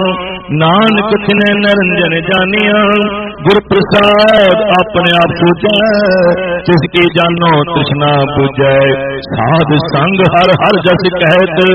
नानक तिने निरंजन जानिया गुर प्रसाद अपने आप सूझै जिसकी जानो तृष्णा पूजै साध संग हर हर जस कहत